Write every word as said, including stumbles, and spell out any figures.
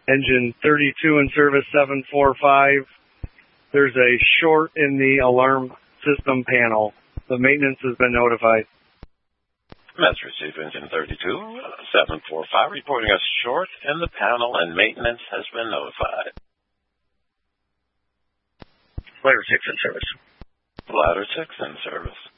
Engine thirty-two in service, seven four five. There's a short in the alarm system panel. The maintenance has been notified. Message received, engine thirty-two, seven four five, reporting a short in the panel and maintenance has been notified. Ladder six in service. Ladder six in service.